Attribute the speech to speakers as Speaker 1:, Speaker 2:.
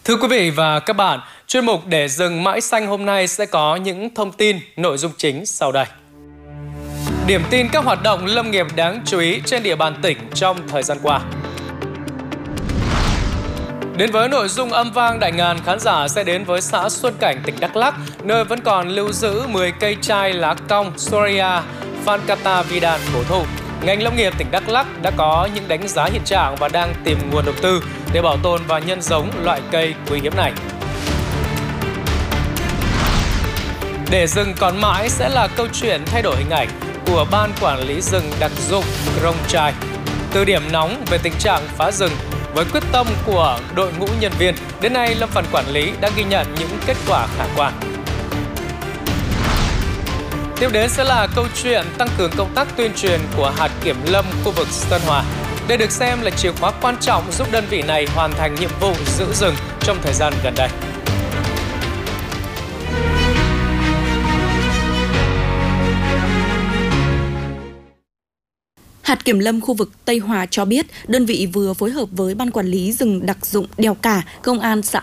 Speaker 1: Thưa quý vị và các bạn, chuyên mục Để rừng mãi xanh hôm nay sẽ có những thông tin, nội dung chính sau đây. Điểm tin các hoạt động lâm nghiệp đáng chú ý trên địa bàn tỉnh trong thời gian qua. Đến với nội dung âm vang đại ngàn, khán giả sẽ đến với xã Xuân Cảnh, tỉnh Đắk Lắk, nơi vẫn còn lưu giữ 10 cây chai lá cong Soria Fancata Vidan cổ thụ. Ngành lâm nghiệp tỉnh Đắk Lắk đã có những đánh giá hiện trạng và đang tìm nguồn đầu tư để bảo tồn và nhân giống loại cây quý hiếm này. Để rừng còn mãi sẽ là câu chuyện thay đổi hình ảnh của Ban Quản lý rừng đặc dụng Krông Trai. Từ điểm nóng về tình trạng phá rừng, với quyết tâm của đội ngũ nhân viên, đến nay Lâm phần Quản lý đã ghi nhận những kết quả khả quan. Tiếp đến sẽ là câu chuyện tăng cường công tác tuyên truyền của hạt kiểm lâm khu vực Sơn Hòa. Đây được xem là chìa khóa quan trọng giúp đơn vị này hoàn thành nhiệm vụ giữ rừng trong thời gian gần đây.
Speaker 2: Hạt kiểm lâm khu vực Tây Hòa cho biết, đơn vị vừa phối hợp với Ban Quản lý rừng đặc dụng Đèo Cả, Công an xã